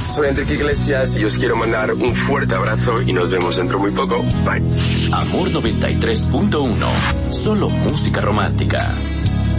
Soy Enrique Iglesias y os quiero mandar un fuerte abrazo y nos vemos dentro muy poco. Bye. Amor 93.1. Solo música romántica.